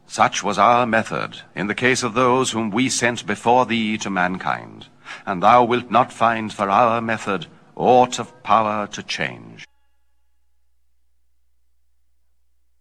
Such was our method in the case of those whom we sent before thee to mankind, and thou wilt not find for our method aught of power to change.